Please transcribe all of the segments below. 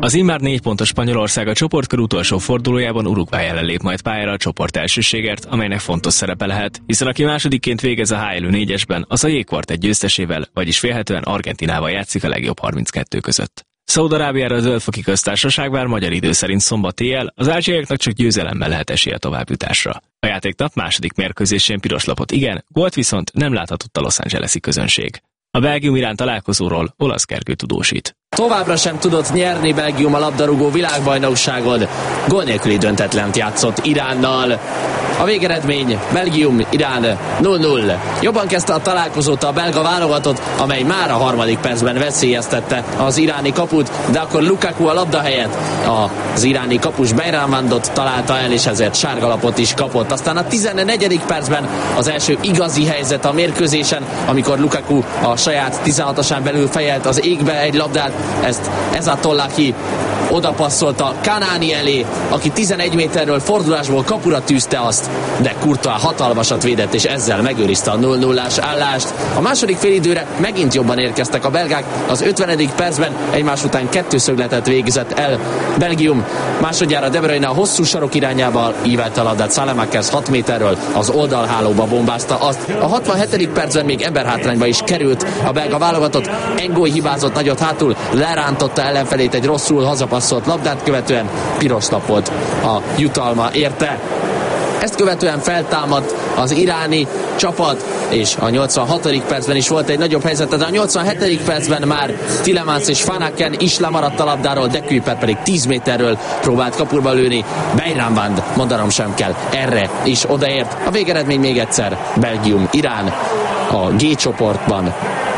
Az immár 4 pontos Spanyolország a csoportkör utolsó fordulójában Uruguay ellen lép majd pályára a csoport elsőségért, amelynek fontos szerepe lehet, hiszen aki másodikként végez a H elő 4-esben, az a jégkvartett győztesével, vagyis vélhetően Argentinával játszik a legjobb 32 között. Szaúd-Arábiára a Zöld-foki Köztársaság vár magyar idő szerint szombat éjjel, az ázsiaiaknak csak győzelemmel lehet esélye továbbjutásra. A játéknap második mérkőzésén piros lapot igen, gólt viszont nem láthatott a Los Angeles-i közönség. A Belgium-Irán találkozóról Olasz Gergő tudósít. Továbbra sem tudott nyerni Belgium a labdarúgó világbajnokságon. Gól nélküli döntetlent játszott Iránnal. A végeredmény Belgium-Irán 0-0. Jobban kezdte a találkozót a belga válogatott, amely már a harmadik percben veszélyeztette az iráni kaput, de akkor Lukaku a labda helyett az iráni kapus Beiranvandot találta el, és ezért sárgalapot is kapott. Aztán a 14. percben az első igazi helyzet a mérkőzésen, amikor Lukaku a saját 16-osán belül fejelt az égbe egy labdát, ezt Ezatollahi odapasszolta Kanani elé, aki 11 méterről fordulásból kapura tűzte azt, de Courtois hatalmasat védett, és ezzel megőrizte a 0-0-ás állást. A második félidőre megint jobban érkeztek a belgák, az 50. percben egymás után 2 szögletet végzett el Belgium. Másodjára De Bruyne a hosszú sarok irányába ívelte a labdát, Saelemaekers 6 méterről az oldalhálóba bombázta azt. A 67. percben még emberhátrányba is került a belga válogatott, Engoy hibázott nagyot hátul, lerántotta ellenfelét egy rosszul hazapasszolt labdát, követően piros lap volt a jutalma érte. Ezt követően feltámadt az iráni csapat, és a 86. percben is volt egy nagyobb helyzet, de a 87. percben már Tielemans és Van Aken is lemaradt a labdáról, de Kuyper pedig 10 méterről próbált kapurba lőni. Beiranvand, mondanom sem kell, erre is odaért. A végeredmény még egyszer Belgium-Irán a G csoportban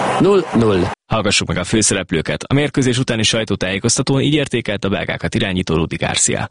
0-0. Hallgassuk meg a főszereplőket. A mérkőzés utáni sajtótájékoztatón így értékelt a belgákat irányító Rudi Garcia.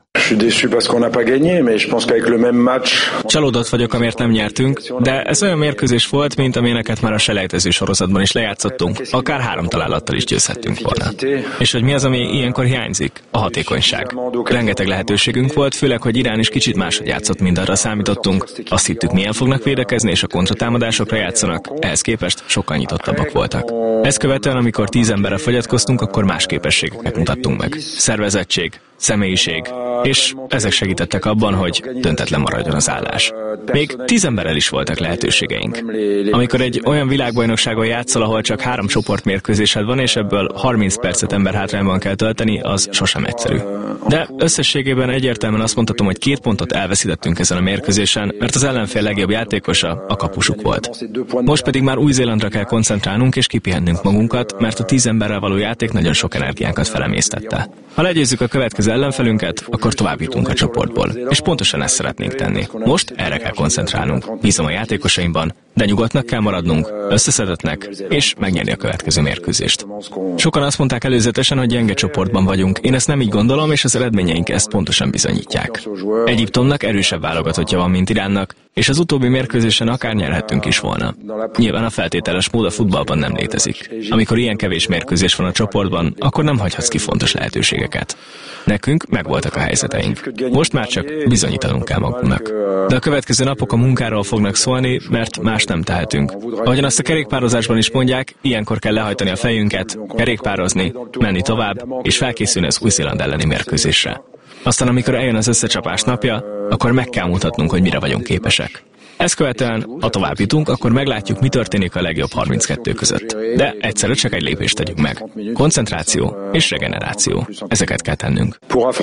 Csalódott vagyok, amért nem nyertünk, de ez olyan mérkőzés volt, mint amilyeneket már a selejtező sorozatban is lejátszottunk, akár 3 találattal is győzhettünk volna. És hogy mi az, ami ilyenkor hiányzik? A hatékonyság. Rengeteg lehetőségünk volt, főleg, hogy Irán is kicsit máshogy játszott, mint arra számítottunk. Azt hittük, milyen fognak védekezni, és a kontratámadásokra játszanak, ehhez képest sokkal nyitottabbak voltak. Ezt követően, amikor 10 emberre fogyatkoztunk, akkor más képességeket mutattunk meg. Szervezettség, személyiség, és ezek segítettek abban, hogy döntetlen maradjon az állás. Még 10 emberrel is voltak lehetőségeink. Amikor egy olyan világbajnokságon játszol, ahol csak 3 csoportmérkőzésed van, és ebből 30 percet emberhátrányban kell tölteni, az sosem egyszerű. De összességében egyértelműen azt mondhatom, hogy 2 pontot elveszítettünk ezen a mérkőzésen, mert az ellenfél legjobb játékosa a kapusuk volt. Most pedig már Új-Zélandra kell koncentrálnunk és kipihennünk magunkat, mert a 10 emberrel való játék nagyon sok energiánkat felemésztette. Ha legyőzzük a következő ellenfelünket, akkor tovább jutunk a csoportból, és pontosan ezt szeretnénk tenni. Most erre kell koncentrálnunk. Bízom a játékosaimban, de nyugodtnak kell maradnunk, összeszedettnek, és megnyerni a következő mérkőzést. Sokan azt mondták előzetesen, hogy gyenge csoportban vagyunk. Én ezt nem így gondolom, és az eredményeink ezt pontosan bizonyítják. Egyiptomnak erősebb válogatottja van, mint Iránnak, és az utóbbi mérkőzésen akár nyerhettünk is volna. Nyilván a feltételes mód a futballban nem létezik. Amikor ilyen kevés mérkőzés van a csoportban, akkor nem hagyhatsz ki fontos lehetőségeket. Nekünk megvoltak a helyzeteink. Most már csak bizonyítanunk kell magunknak. De a következő napok a munkáról fognak szólni, mert más nem tehetünk. Ahogyan azt a kerékpározásban is mondják, ilyenkor kell lehajtani a fejünket, kerékpározni, menni tovább, és felkészülni az Új-Zéland elleni mérkőzésre. Aztán, amikor eljön az összecsapás napja, akkor meg kell mutatnunk, hogy mire vagyunk képesek. Ezt követően, ha tovább jutunk, akkor meglátjuk, mi történik a legjobb 32 között. De egyszerűen csak egy lépést tegyünk meg. Koncentráció és regeneráció. Ezeket kell tennünk.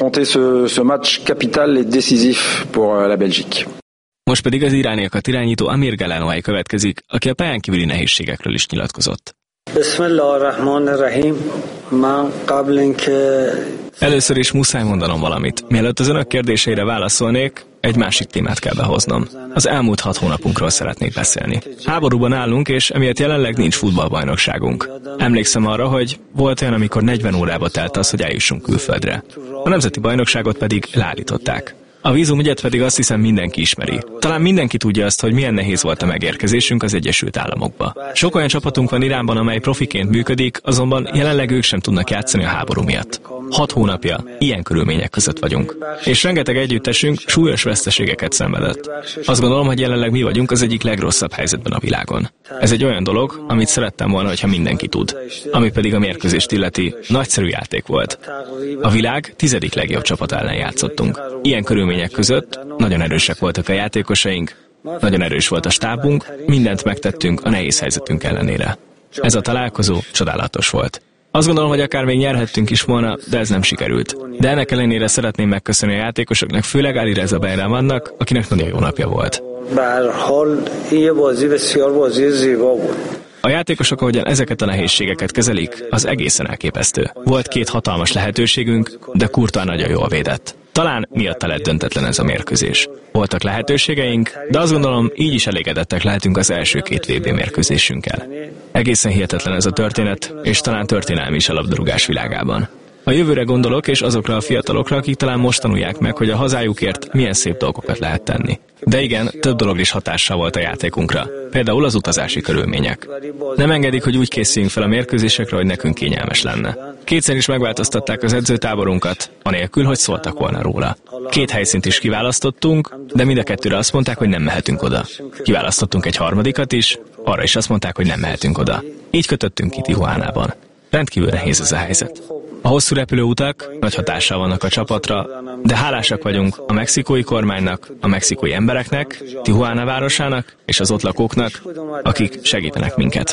Most pedig az irániakat irányító Amir Galenoai következik, aki a pályán kívüli nehézségekről is nyilatkozott. Először is muszáj mondanom valamit. Mielőtt az önök kérdéseire válaszolnék, egy másik témát kell behoznom. Az elmúlt 6 hónapunkról szeretnék beszélni. Háborúban állunk, és emiatt jelenleg nincs futballbajnokságunk. Emlékszem arra, hogy volt olyan, amikor 40 órába telt az, hogy eljussunk külföldre. A nemzeti bajnokságot pedig leállították. A vízumügyet pedig azt hiszem mindenki ismeri. Talán mindenki tudja azt, hogy milyen nehéz volt a megérkezésünk az Egyesült Államokba. Sok olyan csapatunk van Iránban, amely profiként működik, azonban jelenleg ők sem tudnak játszani a háború miatt. 6 hónapja ilyen körülmények között vagyunk. És rengeteg együttesünk súlyos veszteségeket szenvedett. Azt gondolom, hogy jelenleg mi vagyunk az egyik legrosszabb helyzetben a világon. Ez egy olyan dolog, amit szerettem volna, hogyha mindenki tud. Ami pedig a mérkőzést illeti, nagyszerű játék volt. A világ 10. legjobb csapat ellen játszottunk. Ilyen körülmények között nagyon erősek voltak a játékosaink, nagyon erős volt a stábunk, mindent megtettünk a nehéz helyzetünk ellenére. Ez a találkozó csodálatos volt. Azt gondolom, hogy akár még nyerhettünk is volna, de ez nem sikerült. De ennek ellenére szeretném megköszönni a játékosoknak, főleg Alireza Bejramannak, akinek nagyon jó napja volt. A játékosok, ahogyan ezeket a nehézségeket kezelik, az egészen elképesztő. Volt 2 hatalmas lehetőségünk, de Courtois nagyon jól védett. Talán miatta lett döntetlen ez a mérkőzés. Voltak lehetőségeink, de azt gondolom, így is elégedettek lehetünk az első 2 VB mérkőzésünkkel. Egészen hihetetlen ez a történet, és talán történelmi is a labdarúgás világában. A jövőre gondolok, és azokra a fiatalokra, akik talán most tanulják meg, hogy a hazájukért milyen szép dolgokat lehet tenni. De igen, több dolog is hatással volt a játékunkra. Például az utazási körülmények. Nem engedik, hogy úgy készüljünk fel a mérkőzésekre, hogy nekünk kényelmes lenne. 2-szer is megváltoztatták az edzőtáborunkat, anélkül, hogy szóltak volna róla. 2 helyszínt is kiválasztottunk, de mind a 2-re azt mondták, hogy nem mehetünk oda. Kiválasztottunk egy 3. is, arra is azt mondták, hogy nem mehetünk oda. Így kötöttünk ki Tijuánában. Rendkívül nehéz ez a helyzet. A hosszú repülőutak nagy hatással vannak a csapatra, de hálásak vagyunk a mexikói kormánynak, a mexikói embereknek, Tijuana városának és az ott lakóknak, akik segítenek minket.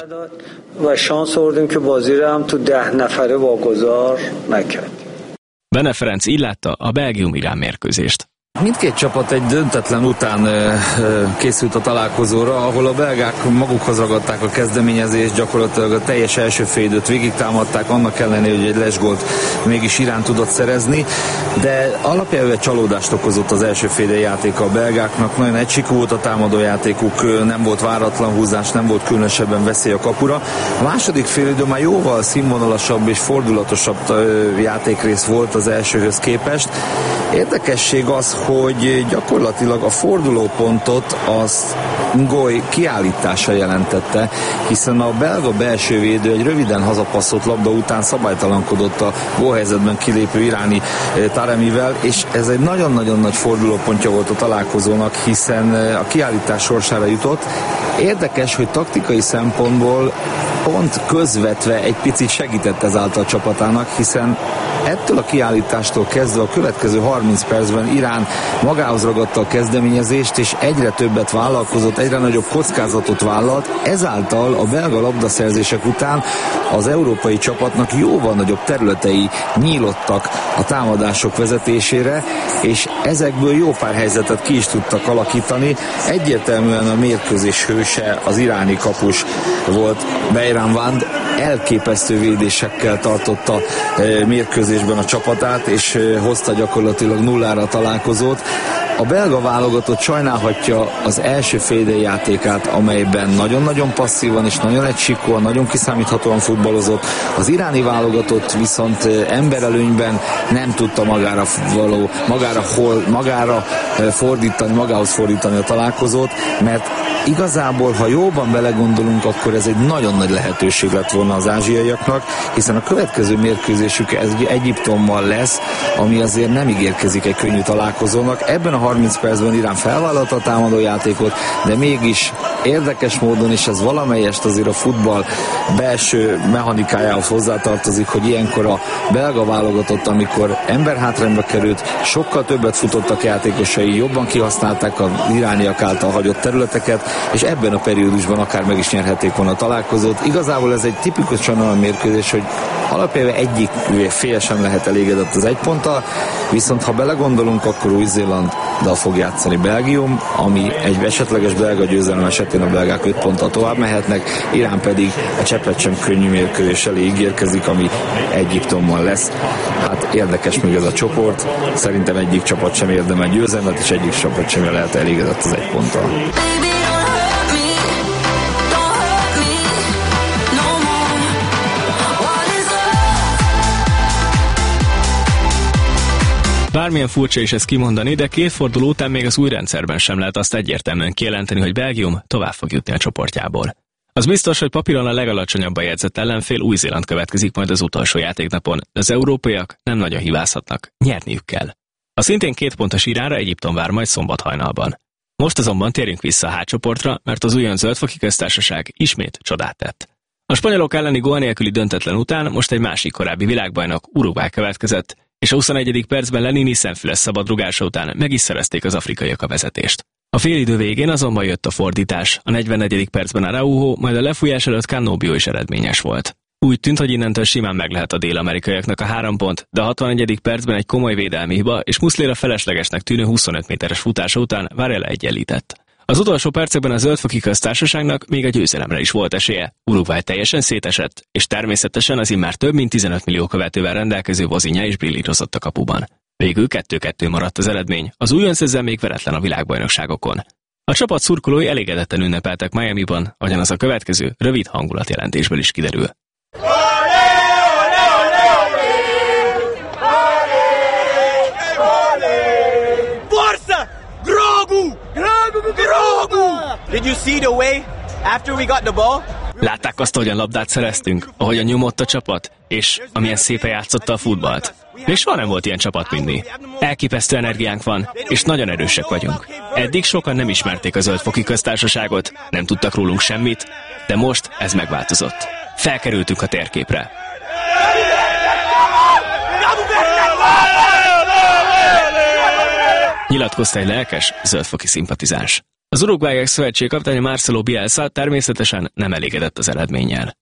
Bene Ferenc így látta a Belgium-Irán mérkőzést. Mindkét csapat egy döntetlen után készült a találkozóra, ahol a belgák magukhoz ragadták a kezdeményezést, gyakorlatilag a teljes első félidőt végigtámadták, annak ellenére, hogy egy lesgólt mégis Irán tudott szerezni, de alapjában csalódást okozott az első félidő játéka a belgáknak, nagyon egysikú volt a támadó játékuk, nem volt váratlan húzás, nem volt különösebben veszély a kapura. A második félidő már jóval színvonalasabb és fordulatosabb játékrész volt az elsőhöz képest. Érdekesség az, hogy gyakorlatilag a fordulópontot az Ngoy kiállítása jelentette, hiszen a belga belső védő egy röviden hazapasszolt labda után szabálytalankodott a gólhelyzetben kilépő iráni Taremivel, és ez egy nagyon-nagyon nagy fordulópontja volt a találkozónak, hiszen a kiállítás sorsára jutott. Érdekes, hogy taktikai szempontból pont közvetve egy picit segített ezáltal a csapatának, hiszen ettől a kiállítástól kezdve a következő 30 percben Irán magához ragadta a kezdeményezést, és egyre többet vállalkozott, egyre nagyobb kockázatot vállalt, ezáltal a belga labdaszerzések után az európai csapatnak jóval nagyobb területei nyílottak a támadások vezetésére, és ezekből jó pár helyzetet ki is tudtak alakítani. Egyértelműen a mérkőzés hőse az iráni kapus volt Bejraman, elképesztő védésekkel tartotta mérkőzésben a csapatát, és hozta gyakorlatilag 0-ra a találkozót. A belga válogatott sajnálhatja az első félidő játékát, amelyben nagyon-nagyon passzívan és nagyon egysikúan, nagyon kiszámíthatóan futballozott. Az iráni válogatott viszont emberelőnyben nem tudta magához fordítani a találkozót, mert igazából, ha jóban belegondolunk, akkor ez egy nagyon nagy lehetőség lett volna az ázsiaiaknak, hiszen a következő mérkőzésük Egyiptommal lesz, ami azért nem ígérkezik egy könnyű találkozónak. Ebben a 30 percben Irán felvállalta a támadójátékot, de mégis érdekes módon, és ez valamelyest azért a futball belső mechanikájához hozzátartozik, hogy ilyenkor a belga válogatott, amikor emberhátrányba került, sokkal többet futottak játékosai, jobban kihasználták az irániak által hagyott területeket, és ebben a periódusban akár meg is nyerhették volna a találkozót. Igazából ez egy tipikusan olyan mérkőzés, hogy alapjában egyik fél sem lehet elégedett az 1 ponttal, viszont ha belegondolunk, akkor Új-Zélanddal fog játszani Belgium, ami egy esetleges belga győzelem esetén a belgák 5 ponttal tovább mehetnek, Irán pedig a cseppet sem könnyű mérkőzés elé ígérkezik, ami Egyiptommal lesz. Hát érdekes még ez a csoport, szerintem egyik csapat sem érdemel győzelmet, és egyik csapat sem lehet elégedett az 1 ponttal. Bármilyen furcsa is ezt kimondani, de 2 forduló után még az új rendszerben sem lehet azt egyértelműen kijelenteni, hogy Belgium tovább fog jutni a csoportjából. Az biztos, hogy papíron a legalacsonyabban jegyzett ellenfél Új-Zéland következik majd az utolsó játéknapon, de az európaiak nem nagyon hibázhatnak, nyerniük kell. A szintén 2 pontos Iránra Egyiptom vár majd szombat hajnalban. Most azonban térjünk vissza a H-csoportra, mert az újon Zöld-foki Köztársaság ismét csodát tett. A spanyolok elleni gól nélküli döntetlen után most egy másik korábbi világbajnok, Uruguay következett, és a 21. percben Lenini szemfüles szabadrugása után meg is szerezték az afrikaiak a vezetést. A félidő végén azonban jött a fordítás, a 44. percben Araujo, majd a lefújás előtt Cannobio is eredményes volt. Úgy tűnt, hogy innentől simán meg lehet a dél-amerikaiaknak a 3 pont, de a 61. percben egy komoly védelmi hiba és Muslera feleslegesnek tűnő 25 méteres futása után Varela egyenlített. Az utolsó percekben a Zöld-foki Köztársaságnak még a győzelemre is volt esélye. Uruguay teljesen szétesett, és természetesen az immár több mint 15 millió követővel rendelkező Vozinha is brillírozott a kapuban. Végül 2-2 maradt az eredmény, az újonc ezzel még veretlen a világbajnokságokon. A csapat szurkolói elégedetten ünnepeltek Miamiban, ahogyan az a következő rövid hangulatjelentésből is kiderül. Did you see the way after we got the ball? Látták azt, ahogyan labdát szereztünk, ahogyan nyomott a csapat, és amilyen szépen játszotta a futballt. Még soha nem volt ilyen csapat, mint mi. Elképesztő energiánk van, és nagyon erősek vagyunk. Eddig sokan nem ismerték a Zöld-foki Köztársaságot, nem tudtak rólunk semmit, de most ez megváltozott. Felkerültünk a térképre. Nyilatkozta egy lelkes zöldfoki szimpatizáns. Az Uruguay szövetség kapitánya Marcelo Bielsa természetesen nem elégedett az eredménnyel.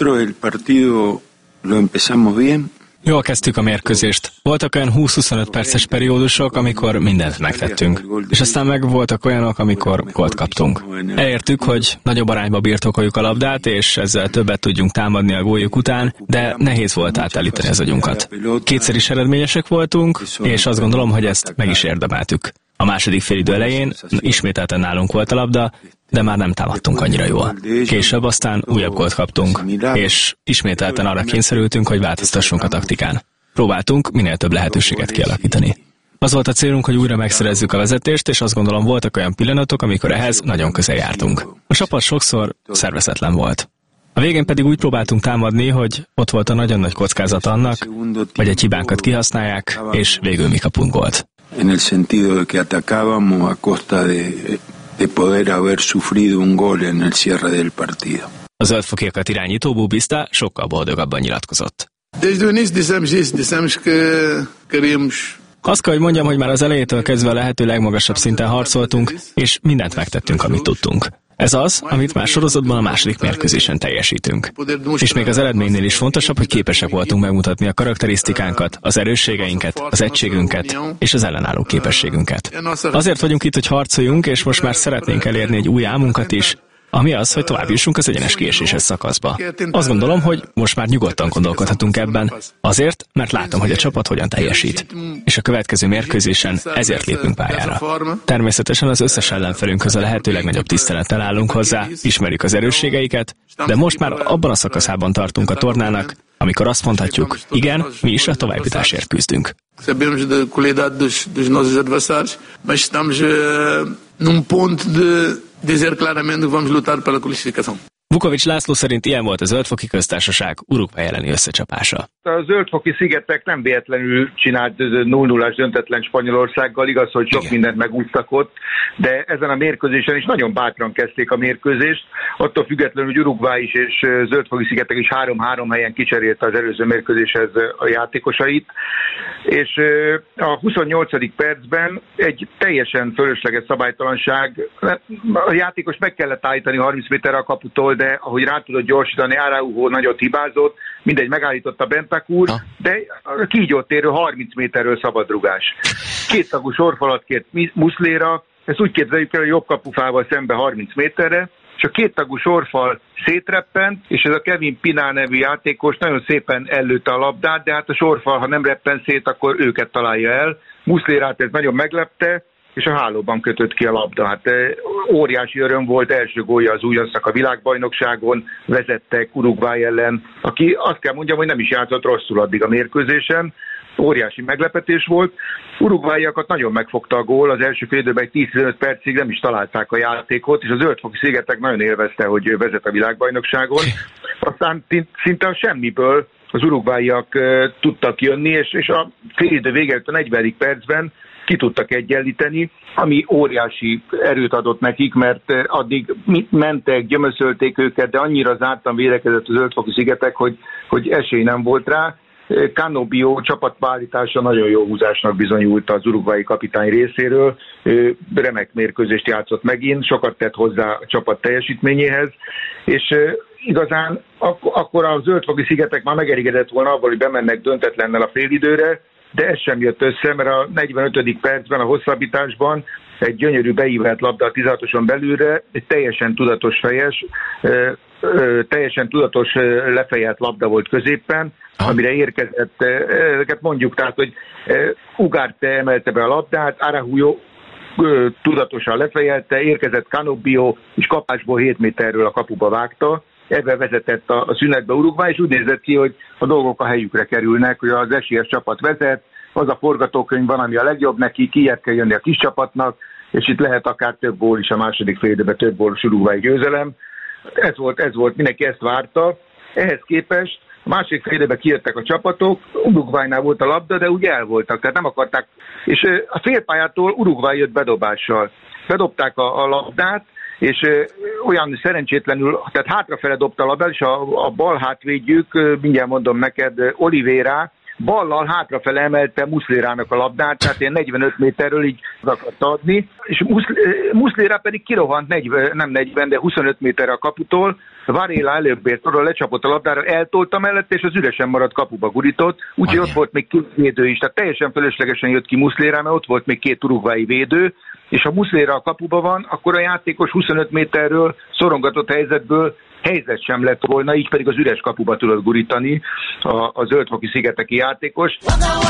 Jól kezdtük a mérkőzést. Voltak olyan 20-25 perces periódusok, amikor mindent megtettünk. És aztán meg voltak olyanok, amikor gólt kaptunk. Elértük, hogy nagyobb arányba birtokoljuk a labdát, és ezzel többet tudjunk támadni a góljuk után, de nehéz volt átállítani az agyunkat. Kétszer is eredményesek voltunk, és azt gondolom, hogy ezt meg is érdemeltük. A második félidő elején ismételten nálunk volt a labda, de már nem támadtunk annyira jól. Később aztán újabb gólt kaptunk, és ismételten arra kényszerültünk, hogy változtassunk a taktikán. Próbáltunk minél több lehetőséget kialakítani. Az volt a célunk, hogy újra megszerezzük a vezetést, és azt gondolom voltak olyan pillanatok, amikor ehhez nagyon közel jártunk. A csapat sokszor szervezetlen volt. A végén pedig úgy próbáltunk támadni, hogy ott volt a nagyon nagy kockázat annak, hogy egy hibánkat kihasználják, és végül mi kapunk gólt. En el sentido de que atacábamos a costa de poder haber sufrido un gol en el cierre del partido. A zöldfokiakat irányító Bubista sokkal boldogabban nyilatkozott. Azt kell, hogy mondjam, hogy már az elejétől kezdve a lehető legmagasabb szinten harcoltunk, és mindent megtettünk, amit tudtunk. Ez az, amit már sorozatban a második mérkőzésen teljesítünk. És még az eredménynél is fontosabb, hogy képesek voltunk megmutatni a karakterisztikánkat, az erősségeinket, az egységünket és az ellenálló képességünket. Azért vagyunk itt, hogy harcoljunk, és most már szeretnénk elérni egy új álmunkat is, ami az, hogy tovább jussunk az egyenes kieséses szakaszba. Azt gondolom, hogy most már nyugodtan gondolkodhatunk ebben, azért, mert látom, hogy a csapat hogyan teljesít. És a következő mérkőzésen ezért lépünk pályára. Természetesen az összes ellenfelünkhöz a lehető legnagyobb tisztelettel állunk hozzá, ismerjük az erősségeiket, de most már abban a szakaszában tartunk a tornának, amikor azt mondhatjuk, igen, mi is a továbbjutásért küzdünk. Sabemos da qualidade dos nossos adversários, mas estamos num ponto de dizer claramente que vamos lutar pela classificação. Vukovics László szerint ilyen volt a Zöld-foki Köztársaság Uruguay elleni összecsapása. A Zöld-foki szigetek nem véletlenül csinált 0-0-ás döntetlen Spanyolországgal, igaz, hogy sok mindent megúsztak ott, de ezen a mérkőzésen is nagyon bátran kezdték a mérkőzést, attól függetlenül, hogy Uruguay is és Zöld-foki szigetek is 3-3 helyen kicserélte az előző mérkőzéshez a játékosait, és a 28. percben egy teljesen fölösleges szabálytalanság, a játékos meg kellett állítani 30 méterre a kaputól, de ahogy rá tudott gyorsítani, Araujo nagyot hibázott, mindegy, megállította Bentancur, de a kígyótérő 30 méterről szabadrugás. Kéttagú sorfalat kért Muslera, ezt úgy képzeljük el, hogy jobb kapufával szembe 30 méterre, és a kéttagú sorfal szétreppent, és ez a Kevin Pinal nevű játékos nagyon szépen ellőtte a labdát, de hát a sorfal, ha nem reppen szét, akkor őket találja el. Muslerát ez nagyon meglepte, és a hálóban kötött ki a labda. Hát óriási öröm volt, első gólja az újoncnak a világbajnokságon, vezettek Uruguay ellen, aki azt kell mondjam, hogy nem is játszott rosszul addig a mérkőzésen. óriási meglepetés volt. Uruguayiakat nagyon megfogta a gól, az első fél időben egy 10-15 percig nem is találták a játékot, és az Zöld-foki-szigetek nagyon élvezte, hogy vezet a világbajnokságon. Aztán szinte a semmiből az uruguayiak tudtak jönni, és a fél idő vége a 40. percben ki tudtak egyenlíteni, ami óriási erőt adott nekik, mert addig mentek, gyömöszölték őket, de annyira zártan védekezett az Zöld-foki-szigetek, hogy esély nem volt rá. Canobio csapatbeállítása nagyon jó húzásnak bizonyult az uruguayi kapitány részéről. Ő remek mérkőzést játszott megint, sokat tett hozzá a csapat teljesítményéhez, és igazán akkor a Zöld-foki-szigetek már megelégedett volna abból, hogy bemennek döntetlennel a félidőre, de ez sem jött össze, mert a 45. percben a hosszabbításban egy gyönyörű beívelt labda a 16-oson belülre, egy teljesen tudatos fejes, teljesen tudatos lefejelt labda volt középpen, amire érkezett, mondjuk, tehát, hogy Ugarte emelte be a labdát, Araujo tudatosan lefejelte, érkezett Canobio, és kapásból 7 méterről a kapuba vágta. Ebben vezetett a szünetbe Uruguay, és úgy nézett ki, hogy a dolgok a helyükre kerülnek, hogy az esélyes csapat vezet, az a forgatókönyv van, ami a legjobb neki, kijebb kell jönni a kis csapatnak, és itt lehet akár több gól is a második fél időben, több gólos uruguayi győzelem. Ez volt, mindenki ezt várta. Ehhez képest a második fél időben kijöttek a csapatok, Uruguaynál volt a labda, de úgy el voltak, tehát nem akarták. És a félpályától Uruguay jött bedobással. Bedobták a labdát, és olyan szerencsétlenül, tehát hátrafele dobta a labdát, és a bal hátvédjük, mindjárt mondom neked, Oliveira, ballal hátrafele emelte Muslerának a labdát, tehát ilyen 45 méterről így akart adni, és Muslera pedig kirohant 25 méterre a kaputól, Varela előbb ért oda, lecsapott a labdára, eltolta mellette, és az üresen maradt kapuba gurított, úgyhogy ott volt még két védő is, tehát teljesen fölöslegesen jött ki Muslera, mert ott volt még két uruguayi védő, és ha Muslera a kapuba van, akkor a játékos 25 méterről szorongatott helyzetből helyzet sem lett volna, így pedig az üres kapuba tudott gurítani a Zöld-foki-szigeteki játékos.